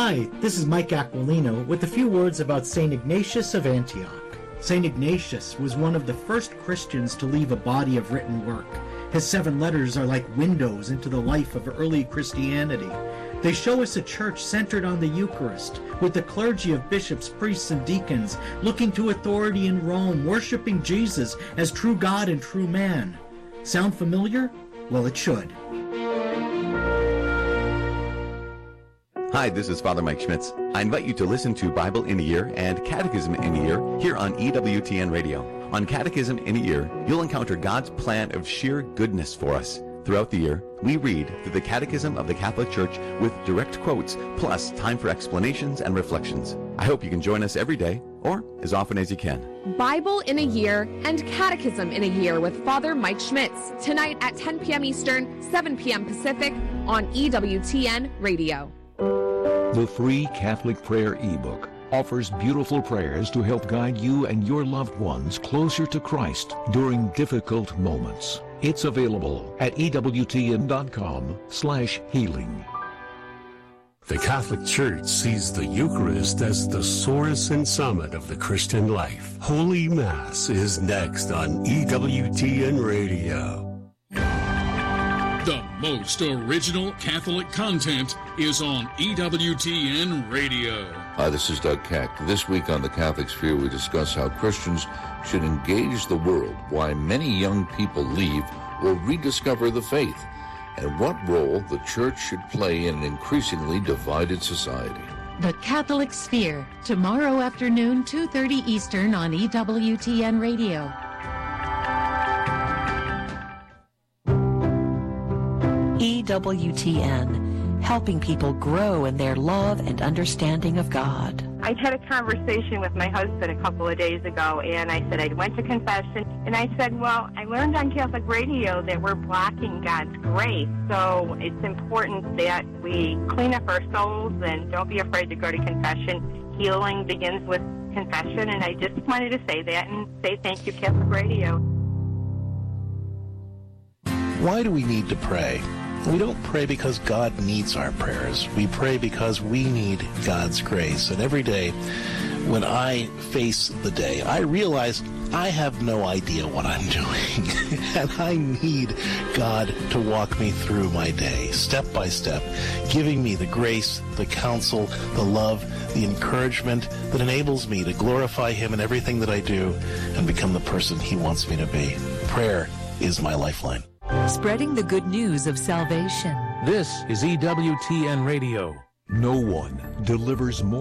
Hi, this is Mike Aquilino with a few words about St. Ignatius of Antioch. St. Ignatius was one of the first Christians to leave a body of written work. His 7 letters are like windows into the life of early Christianity. They show us a church centered on the Eucharist, with the clergy of bishops, priests, and deacons looking to authority in Rome, worshiping Jesus as true God and true man. Sound familiar? Well, it should. Hi, this is Father Mike Schmitz. I invite you to listen to Bible in a Year and Catechism in a Year here on EWTN Radio. On Catechism in a Year, you'll encounter God's plan of sheer goodness for us. Throughout the year, we read through the Catechism of the Catholic Church with direct quotes, plus time for explanations and reflections. I hope you can join us every day, or as often as you can. Bible in a Year and Catechism in a Year with Father Mike Schmitz, tonight at 10 p.m. Eastern, 7 p.m. Pacific on EWTN Radio. The free Catholic Prayer ebook offers beautiful prayers to help guide you and your loved ones closer to Christ during difficult moments. It's available at EWTN.com/healing. The Catholic Church sees the Eucharist as the source and summit of the Christian life. Holy Mass is next on EWTN Radio. The most original Catholic content is on EWTN Radio. Hi, this is Doug Keck. This week on The Catholic Sphere, we discuss how Christians should engage the world, why many young people leave or rediscover the faith, and what role the Church should play in an increasingly divided society. The Catholic Sphere, tomorrow afternoon, 2:30 Eastern on EWTN Radio. EWTN, helping people grow in their love and understanding of God. I had a conversation with my husband a couple of days ago, and I said I went to confession, and I said, well, I learned on Catholic radio that we're blocking God's grace, so it's important that we clean up our souls and don't be afraid to go to confession. Healing begins with confession, and I just wanted to say that and say thank you, Catholic radio. Why do we need to pray? We don't pray because God needs our prayers. We pray because we need God's grace. And every day when I face the day, I realize I have no idea what I'm doing. And I need God to walk me through my day, step by step, giving me the grace, the counsel, the love, the encouragement that enables me to glorify Him in everything that I do and become the person He wants me to be. Prayer is my lifeline. Spreading the good news of salvation. This is EWTN Radio. No one delivers more